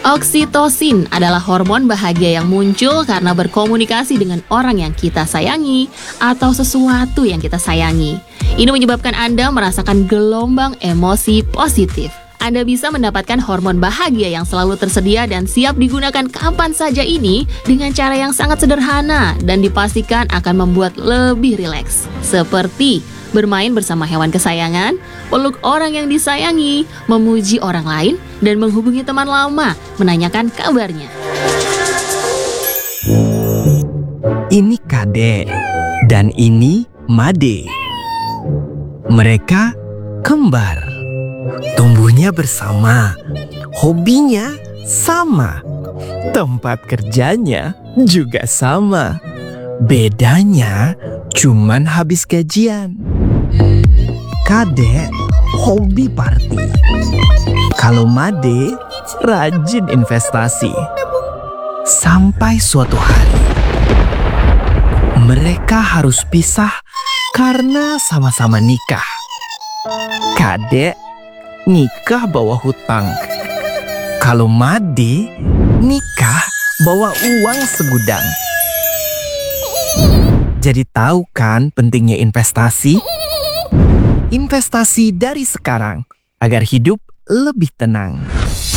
Oksitosin adalah hormon bahagia yang muncul karena berkomunikasi dengan orang yang kita sayangi atau sesuatu yang kita sayangi. Ini menyebabkan Anda merasakan gelombang emosi positif. Anda bisa mendapatkan hormon bahagia yang selalu tersedia dan siap digunakan kapan saja ini dengan cara yang sangat sederhana dan dipastikan akan membuat lebih rileks. Seperti bermain bersama hewan kesayangan, peluk orang yang disayangi, memuji orang lain, dan menghubungi teman lama, menanyakan kabarnya. Ini Kade dan ini Made. Mereka kembar. Tumbuhnya bersama, hobinya sama, tempat kerjanya juga sama. Bedanya cuman habis gajian. Kade hobi party. Kalau Made rajin investasi. Sampai suatu hari mereka harus pisah karena sama-sama nikah. Kade nikah bawa hutang. Kalau Made nikah bawa uang segudang. Jadi tahu kan pentingnya investasi? Investasi dari sekarang agar hidup lebih tenang.